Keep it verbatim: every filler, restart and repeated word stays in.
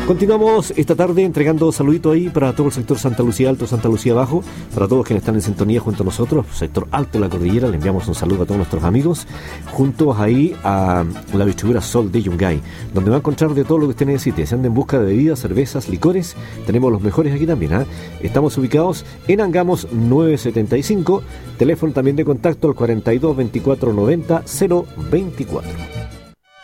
Continuamos esta tarde entregando saluditos ahí para todo el sector Santa Lucía Alto, Santa Lucía Bajo, para todos quienes están en sintonía junto a nosotros, sector alto de la cordillera. Le enviamos un saludo a todos nuestros amigos, juntos ahí a la distribuidora Sol de Yungay, donde va a encontrar de todo lo que usted necesite. Si anda en busca de bebidas, cervezas, licores, tenemos los mejores aquí también, ¿eh? Estamos ubicados en Angamos nueve setenta y cinco, teléfono también de contacto al cuarenta y dos veinticuatro noventa cero veinticuatro.